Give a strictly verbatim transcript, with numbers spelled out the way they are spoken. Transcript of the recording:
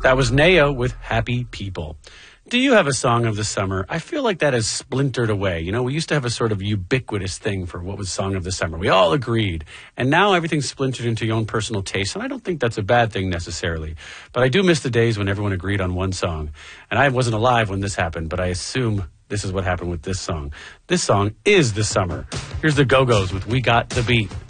That was Naya with Happy People. Do you have a song of the summer? I feel like that has splintered away. You know, we used to have a sort of ubiquitous thing for what was song of the summer. We all agreed. And now everything's splintered into your own personal taste. And I don't think that's a bad thing necessarily. But I do miss the days when everyone agreed on one song. And I wasn't alive when this happened, but I assume this is what happened with this song. This song is the summer. Here's the Go-Go's with We Got the Beat.